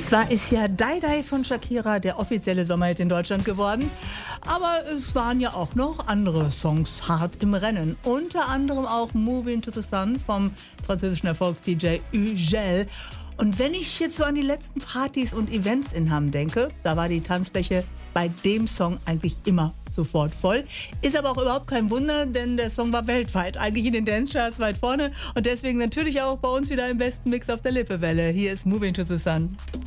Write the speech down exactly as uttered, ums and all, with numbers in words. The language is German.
Zwar ist ja Die Die von Shakira der offizielle Sommerhit in Deutschland geworden, aber es waren ja auch noch andere Songs hart im Rennen. Unter anderem auch Moving to the Sun vom französischen Erfolgs-D J Ugel. Und wenn ich jetzt so an die letzten Partys und Events in Hamm denke, da war die Tanzfläche bei dem Song eigentlich immer sofort voll. Ist aber auch überhaupt kein Wunder, denn der Song war weltweit, eigentlich in den Dance-Charts weit vorne und deswegen natürlich auch bei uns wieder im besten Mix auf der Lippewelle. Hier ist Moving to the Sun.